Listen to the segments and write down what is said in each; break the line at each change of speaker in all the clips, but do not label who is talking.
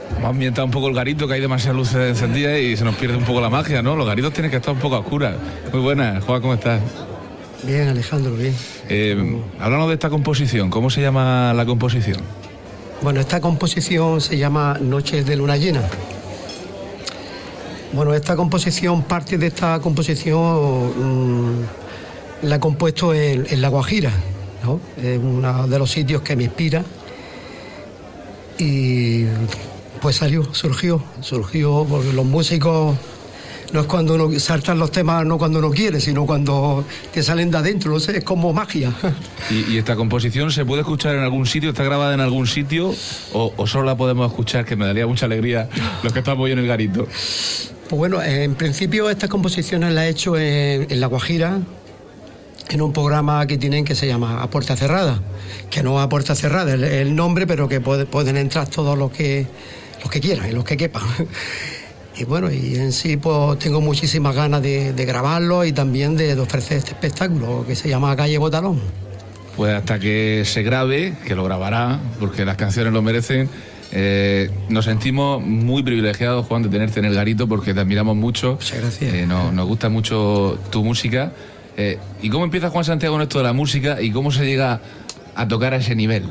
Vamos a ambientar un poco el garito, que hay demasiadas luces encendidas y se nos pierde un poco la magia, ¿no? Los garitos tienen que estar un poco a oscuras. Muy buenas, Juan, ¿cómo estás?
Bien, Alejandro, bien.
Háblanos de esta composición. ¿Cómo se llama la composición?
Bueno, esta composición se llama Noches de Luna Llena. Bueno, esta composición, parte de esta composición la he compuesto en La Guajira, ¿no? Es uno de los sitios que me inspira y pues surgió porque los músicos no es cuando uno saltan los temas, no cuando uno quiere, sino cuando te salen de adentro, no sé, es como magia.
¿Y esta composición se puede escuchar en algún sitio? ¿Está grabada en algún sitio? ¿O solo la podemos escuchar, que me daría mucha alegría, los que estamos hoy en el garito?
Pues bueno, en principio estas composiciones las he hecho en La Guajira, en un programa que tienen que se llama A Puerta Cerrada, que no a puerta cerrada, es el nombre, pero que pueden entrar todos los que quieran y los que quepan. Y bueno, y en sí pues tengo muchísimas ganas de grabarlo y también de ofrecer este espectáculo que se llama Calle Botalón.
Pues hasta que se grabe, que lo grabará, porque las canciones lo merecen. Nos sentimos muy privilegiados, Juan, de tenerte en el garito, porque te admiramos mucho.
Muchas gracias.
Nos gusta mucho tu música. ¿Y cómo empieza Juan Santiago en esto de la música y cómo se llega a tocar a ese nivel?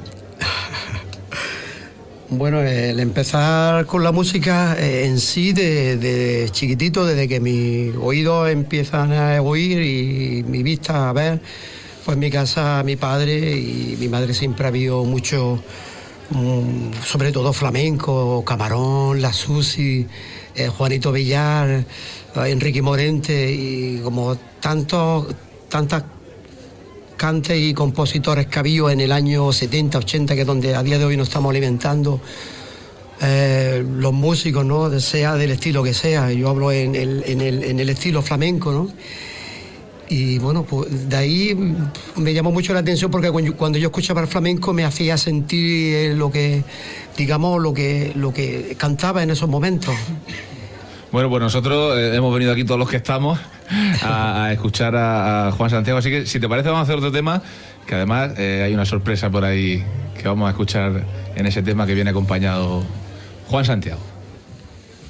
Bueno, el empezar con la música en sí de chiquitito, desde que mis oídos empiezan a oír y mi vista a ver, pues en mi casa mi padre y mi madre siempre ha habido mucho, sobre todo flamenco, Camarón, La Susi, Juanito Villar, Enrique Morente y como tantas cantes y compositores que había en el año 70, 80, que es donde a día de hoy nos estamos alimentando los músicos, ¿no? Sea del estilo que sea. Yo hablo en el estilo flamenco, ¿no? Y bueno, pues de ahí me llamó mucho la atención porque cuando yo escuchaba el flamenco me hacía sentir lo que cantaba en esos momentos.
Bueno, pues nosotros hemos venido aquí todos los que estamos a escuchar a Juan Santiago, así que si te parece vamos a hacer otro tema, que además hay una sorpresa por ahí que vamos a escuchar en ese tema que viene acompañado Juan Santiago.